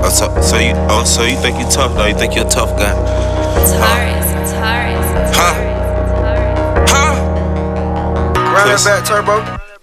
So you think you tough though? You think you're a tough guy? Huh? Run that back, Turbo.